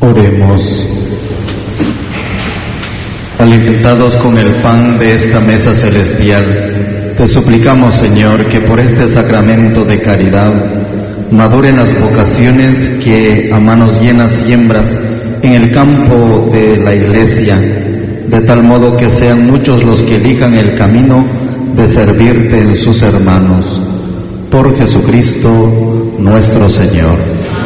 Oremos. Alimentados con el pan de esta mesa celestial, te suplicamos, Señor, que por este sacramento de caridad maduren las vocaciones que a manos llenas siembras en el campo de la Iglesia, de tal modo que sean muchos los que elijan el camino de servirte en sus hermanos. Por Jesucristo nuestro Señor.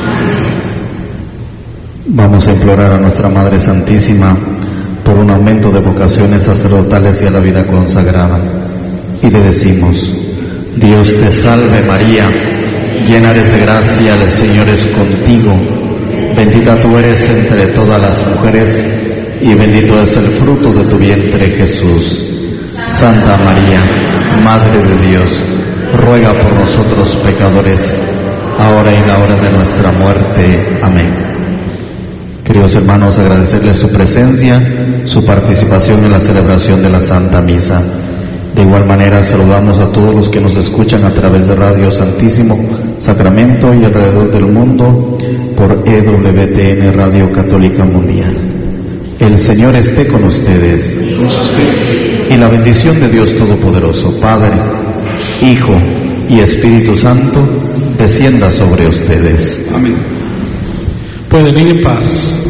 Vamos a implorar a nuestra Madre Santísima por un aumento de vocaciones sacerdotales y a la vida consagrada. Y le decimos: Dios te salve María, llena eres de gracia, el Señor es contigo. Bendita tú eres entre todas las mujeres, y bendito es el fruto de tu vientre, Jesús. Santa María, Madre de Dios, ruega por nosotros pecadores, ahora y en la hora de nuestra muerte. Amén. Queridos hermanos, agradecerles su presencia, su participación en la celebración de la Santa Misa. De igual manera, saludamos a todos los que nos escuchan a través de Radio Santísimo Sacramento y alrededor del mundo por EWTN Radio Católica Mundial. El Señor esté con ustedes. Y la bendición de Dios Todopoderoso, Padre, Hijo y Espíritu Santo, descienda sobre ustedes. Amén. Pueden ir en paz.